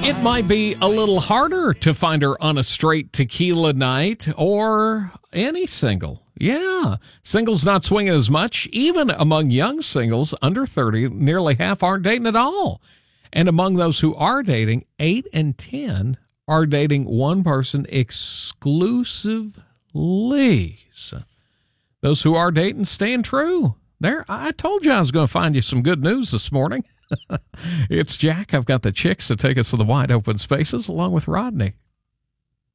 It might be a little harder to find her on a straight tequila night or any single. Yeah, singles not swinging as much. Even among young singles under 30, nearly half aren't dating at all. And among those who are dating, 8 in 10 are dating one person exclusively. So those who are dating staying true. There, I told you I was going to find you some good news this morning. It's Jack. I've got the chicks to take us to the wide open spaces along with Rodney.